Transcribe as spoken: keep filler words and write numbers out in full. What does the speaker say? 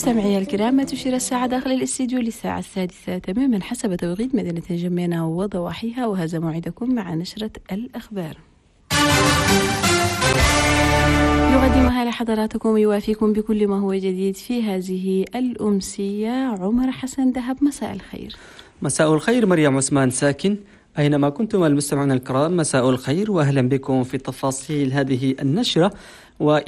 مستمعي الكرام، تشير الساعة داخل الاستديو للساعة السادسة تماما حسب توقيت مدينة جمينة وضواحيها، وهذا موعدكم مع نشرة الأخبار يقدمها لحضراتكم ويوافيكم بكل ما هو جديد في هذه الأمسية عمر حسن دهب. مساء الخير. مساء الخير مريم عثمان ساكن، أينما كنتم المستمعون الكرام مساء الخير وأهلا بكم في تفاصيل هذه النشرة. و